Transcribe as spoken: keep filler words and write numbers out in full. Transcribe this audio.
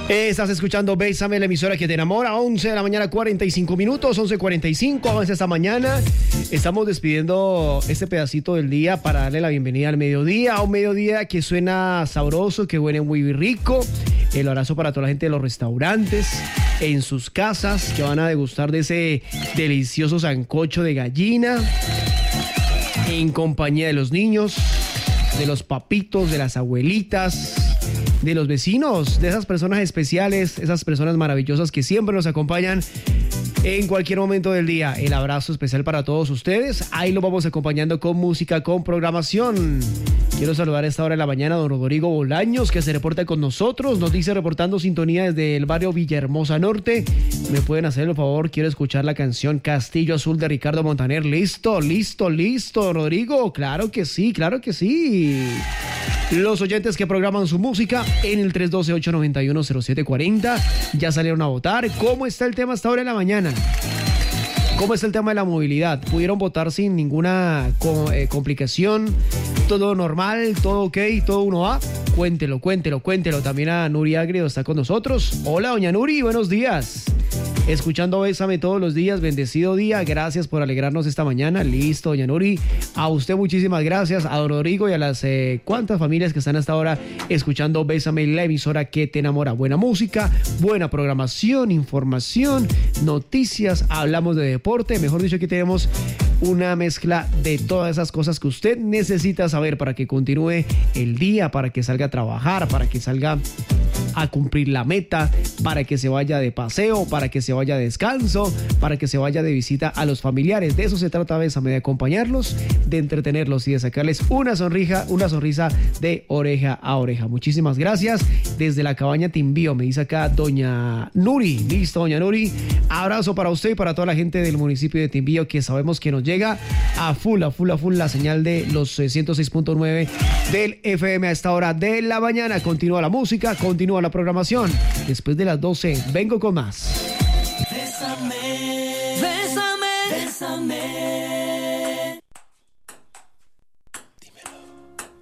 Estás escuchando Bésame, la emisora que te enamora. once de la mañana, cuarenta y cinco minutos, once cuarenta y cinco. Avanza esta mañana. Estamos despidiendo este pedacito del día para darle la bienvenida al mediodía. A un mediodía que suena sabroso, que huele muy rico. El abrazo para toda la gente de los restaurantes, en sus casas, que van a degustar de ese delicioso sancocho de gallina, en compañía de los niños, de los papitos, de las abuelitas, de los vecinos, de esas personas especiales, esas personas maravillosas que siempre nos acompañan en cualquier momento del día. El abrazo especial para todos ustedes. Ahí lo vamos acompañando con música, con programación. Quiero saludar a esta hora de la mañana a don Rodrigo Bolaños, que se reporta con nosotros. Nos dice reportando sintonía desde el barrio Villahermosa Norte. ¿Me pueden hacer el favor? Quiero escuchar la canción Castillo Azul de Ricardo Montaner. Listo, listo, listo, don Rodrigo. Claro que sí, claro que sí. Los oyentes que programan su música en el tres uno dos, ocho nueve uno, cero siete cuatro cero ya salieron a votar. ¿Cómo está el tema hasta ahora en la mañana? ¿Cómo está el tema de la movilidad? ¿Pudieron votar sin ninguna co- eh, complicación? ¿Todo normal? ¿Todo ok? ¿Todo uno A? Cuéntelo, cuéntelo, cuéntelo. También a Nuri Agrio está con nosotros. Hola, doña Nuri, buenos días. Escuchando Bésame todos los días, bendecido día, gracias por alegrarnos esta mañana. Listo, doña Nuri, a usted muchísimas gracias, a don Rodrigo y a las eh, cuantas familias que están hasta ahora escuchando Bésame, la emisora que te enamora. Buena música, buena programación, información, noticias, hablamos de deporte, mejor dicho, aquí tenemos una mezcla de todas esas cosas que usted necesita saber para que continúe el día, para que salga a trabajar, para que salga a cumplir la meta, para que se vaya de paseo, para que se vaya de descanso, para que se vaya de visita a los familiares. De eso se trata Bésame, de acompañarlos, de entretenerlos y de sacarles una sonrisa, una sonrisa de oreja a oreja. Muchísimas gracias. Desde la cabaña Timbío, me dice acá doña Nuri. Listo, doña Nuri. Abrazo para usted y para toda la gente del municipio de Timbío, que sabemos que nos llega a full, a full, a full la señal de los ciento seis punto nueve del F M a esta hora de la mañana. Continúa la música, continúa la programación. Después de las doce, vengo con más. Bésame, bésame, bésame.